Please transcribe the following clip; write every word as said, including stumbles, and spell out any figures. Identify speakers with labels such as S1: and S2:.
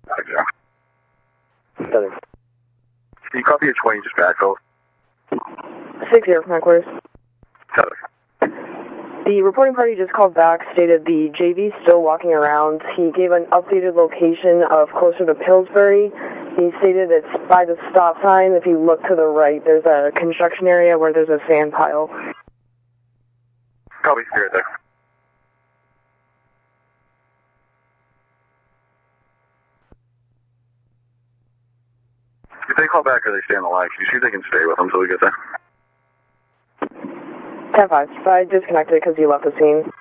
S1: Okay.
S2: Seven.
S1: Can you copy a twenty, just backfill?
S3: Six here from headquarters.
S1: Seven.
S3: The reporting party just called back, stated the J V's still walking around. He gave an updated location of closer to Pillsbury. He stated it's by the stop sign. If you look to the right, there's a construction area where there's a sand pile.
S1: Copy, stay right there. If they call back or they stay on the line, can you see if they can stay with them until we get there?
S3: ten five. I disconnected because he left the scene.